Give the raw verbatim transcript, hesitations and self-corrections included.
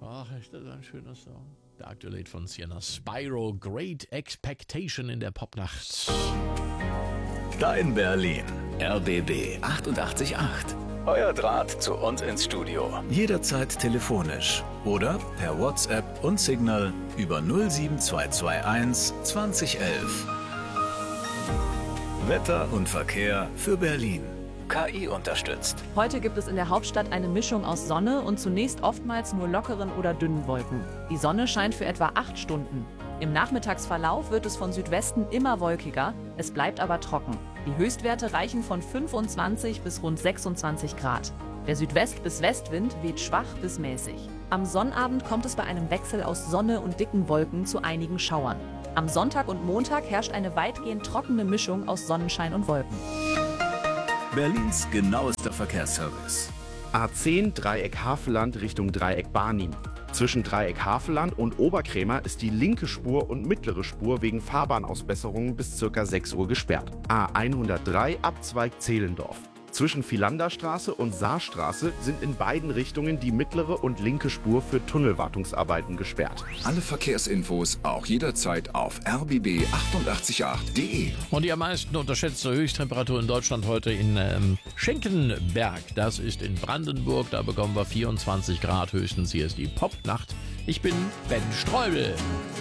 Ach, ist das ein schöner Song. Der aktuelle Lied von Sienna Spyro, Great Expectation in der Popnacht. Dein Berlin. R B B achtundachtzig Komma acht. Euer Draht zu uns ins Studio. Jederzeit telefonisch oder per WhatsApp und Signal über null sieben zwei zwei eins zwanzig elf. Wetter und Verkehr für Berlin. K I unterstützt. Heute gibt es in der Hauptstadt eine Mischung aus Sonne und zunächst oftmals nur lockeren oder dünnen Wolken. Die Sonne scheint für etwa acht Stunden. Im Nachmittagsverlauf wird es von Südwesten immer wolkiger, es bleibt aber trocken. Die Höchstwerte reichen von fünfundzwanzig bis rund sechsundzwanzig Grad. Der Südwest- bis Westwind weht schwach bis mäßig. Am Sonnabend kommt es bei einem Wechsel aus Sonne und dicken Wolken zu einigen Schauern. Am Sonntag und Montag herrscht eine weitgehend trockene Mischung aus Sonnenschein und Wolken. Berlins genauester Verkehrsservice. A zehn Dreieck Havelland Richtung Dreieck Barnim. Zwischen Dreieck Havelland und Oberkrämer ist die linke Spur und mittlere Spur wegen Fahrbahnausbesserungen bis ca. sechs Uhr gesperrt. A hundertdrei Abzweig Zehlendorf. Zwischen Philanderstraße und Saarstraße sind in beiden Richtungen die mittlere und linke Spur für Tunnelwartungsarbeiten gesperrt. Alle Verkehrsinfos auch jederzeit auf r b b achtundachtzig Komma acht punkt d e. Und die am meisten unterschätzte Höchsttemperatur in Deutschland heute in ähm, Schenkenberg. Das ist in Brandenburg. Da bekommen wir vierundzwanzig Grad höchstens. Hier ist die Popnacht. Ich bin Ben Streubel.